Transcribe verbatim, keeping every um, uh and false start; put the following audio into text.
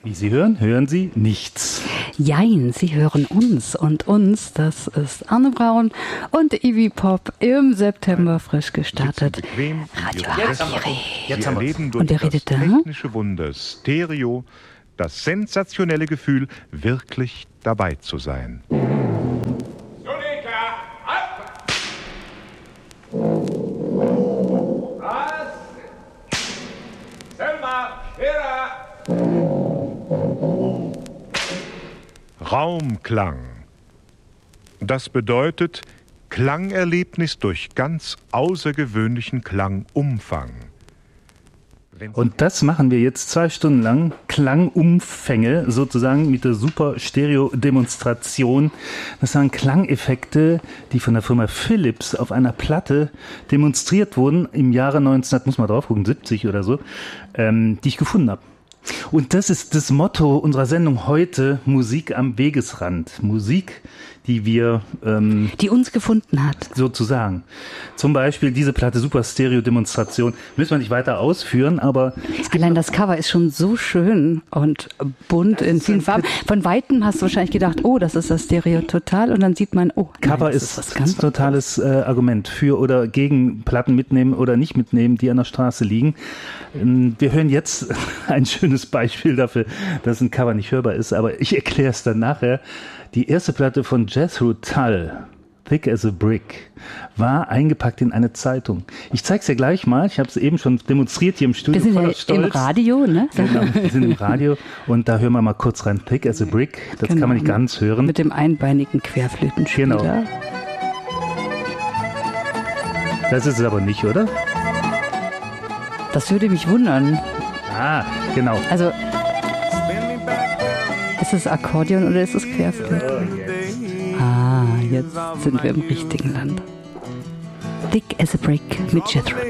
Wie Sie hören, hören Sie nichts. Jein, Sie hören uns und uns, das ist Arne Braun und Iggy Pop im September frisch gestartet. Radio Harakiri. Jetzt haben wir Und der redet da? Das technische Wunder Stereo, das sensationelle Gefühl, wirklich dabei zu sein. Julika, ab! Was? Selma, Vera! Raumklang. Das bedeutet Klangerlebnis durch ganz außergewöhnlichen Klangumfang. Und das machen wir jetzt zwei Stunden lang, Klangumfänge sozusagen mit der Super Stereo Demonstration. Das waren Klangeffekte, die von der Firma Philips auf einer Platte demonstriert wurden im Jahre neunzehn, muss man drauf gucken, siebzig oder so, ähm, die ich gefunden habe. Und das ist das Motto unserer Sendung heute, Musik am Wegesrand. Musik, die wir... Ähm, die uns gefunden hat. Sozusagen. Zum Beispiel diese Platte Super Stereo Demonstration. Müssen wir nicht weiter ausführen, aber... Allein das Cover ist schon so schön und bunt in vielen Farben. Von Weitem hast du wahrscheinlich gedacht, oh, das ist das Stereo Total. Und dann sieht man, oh, Cover nein, das ist, ist was ein ganz totales äh, Argument für oder gegen Platten mitnehmen oder nicht mitnehmen, die an der Straße liegen. Ähm, wir hören jetzt ein schönes Beispiel dafür, dass ein Cover nicht hörbar ist, aber ich erkläre es dann nachher. Die erste Platte von Jethro Tull, Thick as a Brick, war eingepackt in eine Zeitung. Ich zeige es dir gleich mal. Ich habe es eben schon demonstriert hier im Studio. Wir sind voller ja Stolz. im Radio, ne? Genau, wir sind im Radio und da hören wir mal kurz rein. Thick as a Brick, das Genau. kann man nicht ganz hören. Mit dem einbeinigen Querflötenspieler. Genau. Das ist es aber nicht, oder? Das würde mich wundern. Ah, genau. Also, ist es Akkordeon oder ist es Querflöte? Ah, jetzt sind wir im richtigen Land. Thick as a Brick mit Jethro